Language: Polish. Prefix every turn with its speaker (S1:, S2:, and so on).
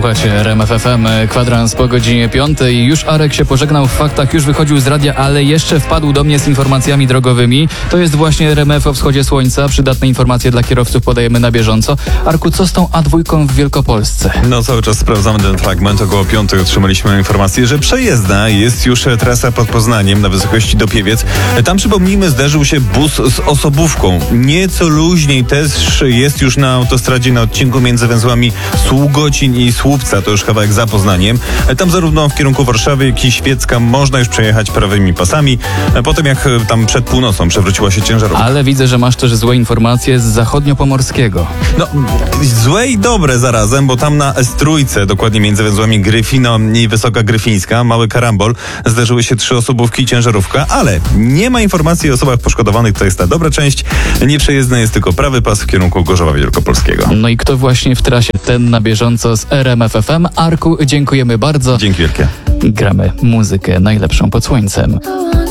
S1: Słuchajcie, RMF FM, kwadrans po godzinie 5. Już Arek się pożegnał w faktach, już wychodził z radia, ale jeszcze wpadł do mnie z informacjami drogowymi. To jest właśnie RMF o wschodzie słońca. Przydatne informacje dla kierowców podajemy na bieżąco. Arku, co z tą A2 w Wielkopolsce?
S2: No cały czas sprawdzamy ten fragment. Około 5 otrzymaliśmy informację, że przejezdna jest już trasa pod Poznaniem na wysokości Dopiewiec. Tam, przypomnijmy, zderzył się bus z osobówką. Nieco luźniej też jest już na autostradzie na odcinku między węzłami Sługocin i Słupca. To już kawałek za Poznaniem. Tam zarówno w kierunku Warszawy, jak i Świecka można już przejechać prawymi pasami. Potem jak tam przed północą przewróciła się ciężarówka.
S1: Ale widzę, że masz też złe informacje z zachodniopomorskiego.
S2: No, złe i dobre zarazem, bo tam na S3, dokładnie między węzłami Gryfino i Wysoka Gryfińska, mały karambol, zderzyły się 3 osobówki i ciężarówka, ale nie ma informacji o osobach poszkodowanych, to jest ta dobra część. Nieprzejezdny jest tylko prawy pas w kierunku Gorzowa Wielkopolskiego.
S1: No i kto właśnie w trasie, ten na bieżąco z RMF FM. Arku, dziękujemy bardzo.
S2: Dzięki wielkie.
S1: Gramy muzykę najlepszą pod słońcem.